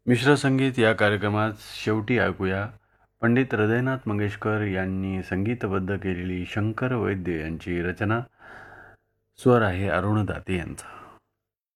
मिश्र संगीत या कार्यक्रमात शेवटी ऐकूया पंडित हृदयनाथ मंगेशकर यांनी संगीतबद्ध केलेली शंकर वैद्य यांची रचना. स्वर आहे अरुण दाते यांचा.